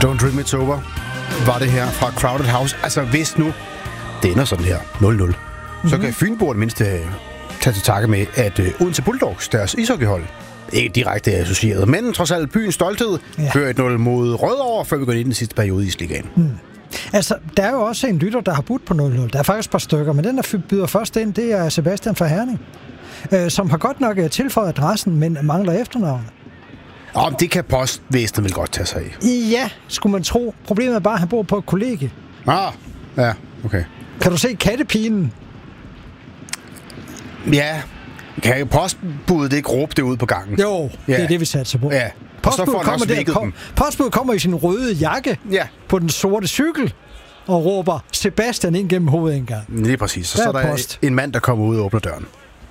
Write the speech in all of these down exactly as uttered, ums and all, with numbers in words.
Don't Dream It's Over var det her fra Crowded House. Altså, hvis nu det ender sådan her, nul nul, mm-hmm. så kan Fynboer mindst tage til takke med, at uh, Odense Bulldogs, deres ishockeyhold, ikke direkte associeret, men trods alt byens stolthed, ja. fører et nul mod Rødovre, før vi går ind i den sidste periode i Ligaen. Mm. Altså, der er jo også en lytter, der har budt på nul nul. Der er faktisk et par stykker, men den, der byder først ind, det er Sebastian fra Herning, øh, som har godt nok tilføjet adressen, men mangler efternavnet. Om det kan postvæsenet vel godt tage sig af. Ja, skulle man tro. Problemet er bare, at han bor på et kollegie. Ah, ja, okay. Kan du se kattepinen? Ja, kan postbuddet ikke råbe det ud på gangen? Jo, ja. Det er det, vi satser på. Ja. Postbuddet kommer, der, kom, postbud kommer i sin røde jakke ja. på den sorte cykel og råber Sebastian ind gennem hovedindgangen. Lige præcis. Så, så er der post. En mand, der kommer ud og åbner døren.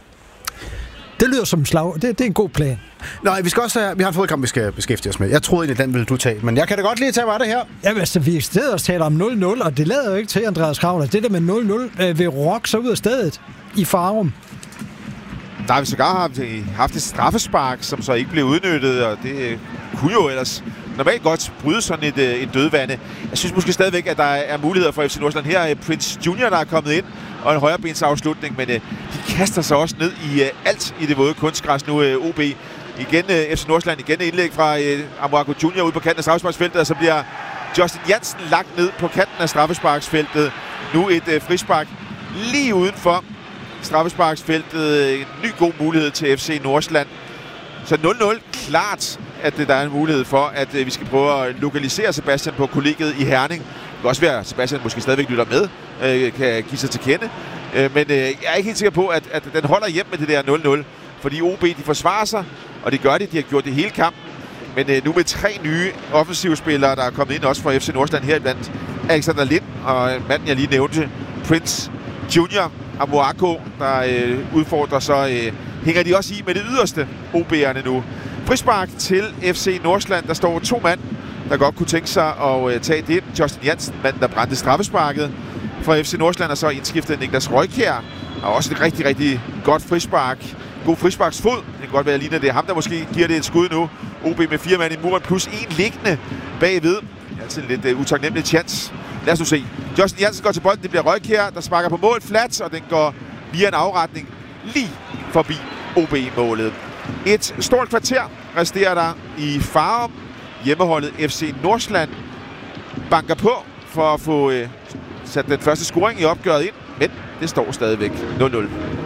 Det lyder som slag. Det, det er en god plan. Nej, vi skal også have, vi har en fodkamp, vi skal beskæftige os med. Jeg troede egentlig, den ville du tage, men jeg kan da godt lige tage, hvad det her. Jamen altså, vi er stedet og taler om nul nul, og det lader jo ikke til, Andreas Kravler. Det der med nul nul øh, vil rokke så ud af stedet i Farum. Der har vi sågar haft, haft et straffespark, som så ikke blev udnyttet, og det øh, kunne jo ellers normalt godt bryde sådan et, øh, et dødvande. Jeg synes måske stadigvæk, at der er muligheder for F C Nordsjælland. Her er Prince Junior, der er kommet ind, og en højrebensafslutning, men øh, de kaster sig også ned i øh, alt i det våde kunstgræs nu, øh, O B. Igen øh, F C Nordsjælland, igen et indlæg fra øh, Amoako Junior ude på kanten af straffesparksfeltet, og så bliver Justin Jansen lagt ned på kanten af straffesparksfeltet. Nu et øh, frispark lige udenfor straffesparksfeltet. En ny god mulighed til F C Nordsjælland. Så nul nul, klart, at der er en mulighed for, at vi skal prøve at lokalisere Sebastian på kollegiet i Herning. Det kan også være, at Sebastian måske stadigvæk lytter med, kan give sig til kende. Men jeg er ikke helt sikker på, at, at den holder hjem med det der nul nul. Fordi O B, de forsvarer sig, og det gør de. De har gjort det hele kampen. Men nu med tre nye offensivspillere, der er kommet ind også fra F C Nordsjælland her iblandt. Alexander Lind og manden, jeg lige nævnte, Prince Junior, Amoako, der øh, udfordrer, så øh, hænger de også i med det yderste O B'erne nu. Frispark til F C Nordsjælland. Der står to mand, der godt kunne tænke sig at øh, tage det. Justin Jansen, manden, der brændte straffesparket fra F C Nordsjælland, og så indskiftet Niklas Røykjær. Og også et rigtig, rigtig godt frispark. God frisparksfod. Det kan godt være lige, det er ham, der måske giver det et skud nu. O B med fire mand i muren, plus en liggende bagved. Altså en lidt uh, utaknemmelig chance. Lad os nu se. Justin Jansen går til bolden. Det bliver Røykjær, der sparker på mål flat, og den går via en afretning lige forbi O B-målet. Et stort kvarter resterer der i Farum. Hjemmeholdet F C Nordsjælland banker på for at få uh, sat den første scoring i opgøret ind, men det står stadigvæk nul nul.